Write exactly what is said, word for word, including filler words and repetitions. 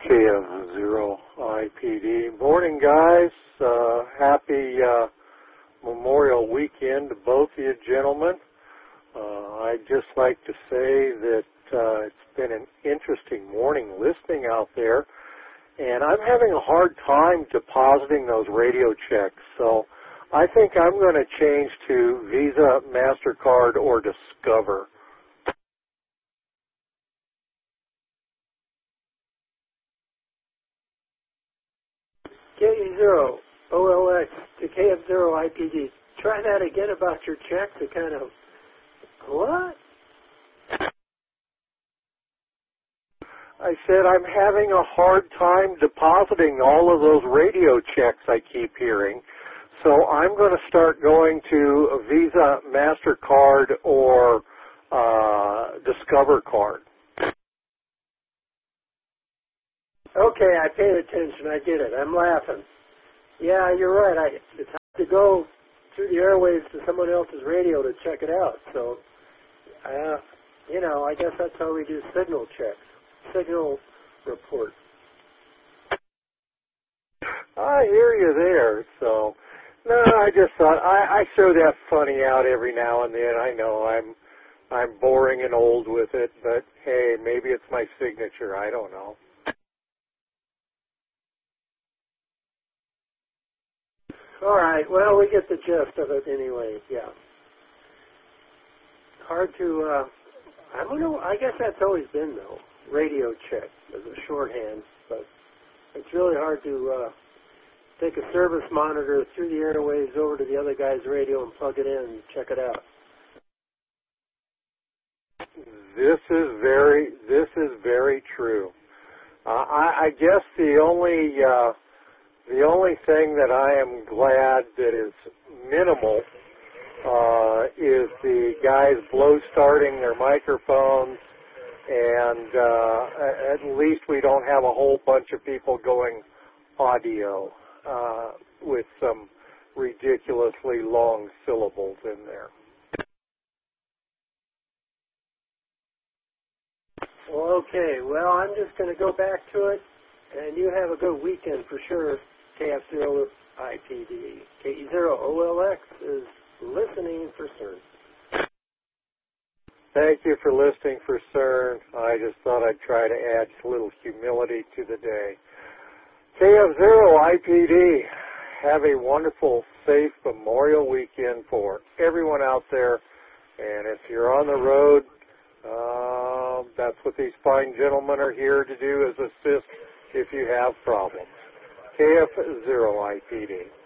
K F zero I P D. Morning, guys. Uh, happy uh, Memorial Weekend to both of you gentlemen. Uh, I'd just like to say that uh, it's been an interesting morning listening out there, and I'm having a hard time depositing those radio checks. So I think I'm going to change to Visa, MasterCard, or Discover. K E zero O L X to K F zero I P D. Try that again about your check to kind of, what? I said I'm having a hard time depositing all of those radio checks I keep hearing. So I'm going to start going to a Visa, MasterCard, or uh, Discover card. Okay, I paid attention. I get it. I'm laughing. Yeah, you're right. I, it's hard to go through the airwaves to someone else's radio to check it out. So, uh, you know, I guess that's how we do signal checks, signal reports. I hear you there. So, no, I just thought I, I show that funny out every now and then. I know I'm I'm boring and old with it, but hey, maybe it's my signature. I don't know. All right. Well, we get the gist of it anyway. Yeah. Hard to. Uh, I don't know. I guess that's always been though. Radio check as a shorthand, but it's really hard to uh, take a service monitor through the airwaves over to the other guy's radio and plug it in and check it out. This is very. This is very true. Uh, I, I guess the only. Uh, The only thing that I am glad that is minimal uh, is the guys blow starting their microphones, and uh, at least we don't have a whole bunch of people going audio uh, with some ridiculously long syllables in there. Well, okay. Well, I'm just going to go back to it, and you have a good weekend for sure. K F zero I P D. K E zero O L X is listening for CERN. Thank you for listening for CERN. I just thought I'd try to add a little humility to the day. K F zero I P D, have a wonderful, safe Memorial Weekend for everyone out there. And if you're on the road, uh, that's what these fine gentlemen are here to do, is assist if you have problems. K F zero I P D.